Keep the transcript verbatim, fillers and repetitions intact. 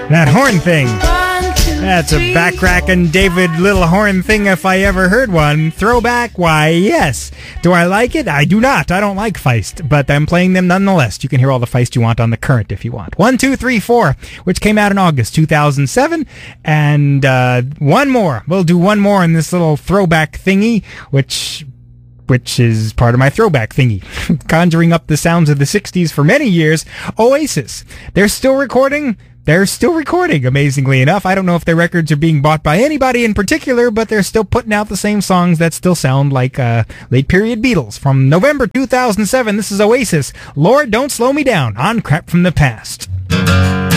That horn thing. That's a back-cracking David Little horn thing if I ever heard one. Throwback? Why, yes. Do I like it? I do not. I don't like Feist, but I'm playing them nonetheless. You can hear all the Feist you want on the current if you want. One, two, three, four, which came out in August two thousand seven, and uh, one more. We'll do one more in this little throwback thingy, which... which is part of my throwback thingy. Conjuring up the sounds of the sixties for many years. Oasis. They're still recording. They're still recording, amazingly enough. I don't know if their records are being bought by anybody in particular, but they're still putting out the same songs that still sound like uh, late-period Beatles. From November two thousand seven, this is Oasis. Lord, Don't Slow Me Down on Crap from the Past.